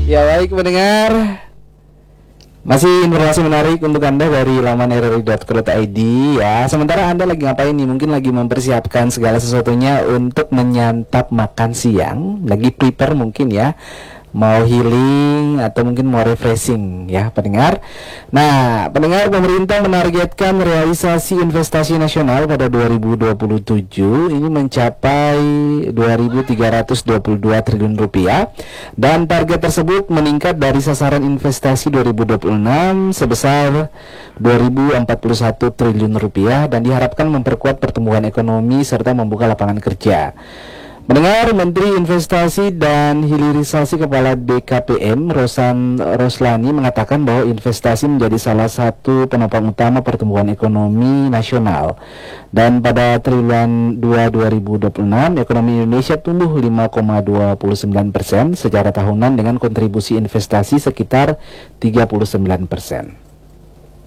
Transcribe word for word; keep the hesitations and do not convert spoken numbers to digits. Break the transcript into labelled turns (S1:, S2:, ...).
S1: Ya baik pendengar, masih informasi menarik untuk Anda dari laman r r i dot co dot i d ya. Sementara Anda lagi ngapain nih? Mungkin lagi mempersiapkan segala sesuatunya untuk menyantap makan siang, lagi prepare mungkin ya, mau healing atau mungkin mau refreshing ya pendengar. Nah pendengar, pemerintah menargetkan realisasi investasi nasional pada dua ribu dua puluh tujuh ini mencapai dua ribu tiga ratus dua puluh dua triliun rupiah, dan target tersebut meningkat dari sasaran investasi dua ribu dua puluh enam sebesar dua ribu empat puluh satu triliun rupiah, dan diharapkan memperkuat pertumbuhan ekonomi serta membuka lapangan kerja. Mendengar Menteri Investasi dan Hilirisasi Kepala B K P M Rosan Roslani mengatakan bahwa investasi menjadi salah satu penopang utama pertumbuhan ekonomi nasional. Dan pada triwulan dua dua ribu dua puluh enam, ekonomi Indonesia tumbuh lima koma dua sembilan persen secara tahunan dengan kontribusi investasi sekitar tiga puluh sembilan persen.